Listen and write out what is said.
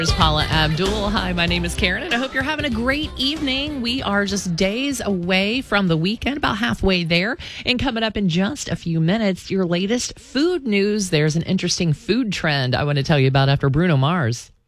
Here's Paula Abdul. Hi, my name is Karen, and I hope you're having a great evening. We are just days away from the weekend, about halfway there. And coming up in just a few minutes, your latest food news. There's an interesting food trend I want to tell you about after Bruno Mars.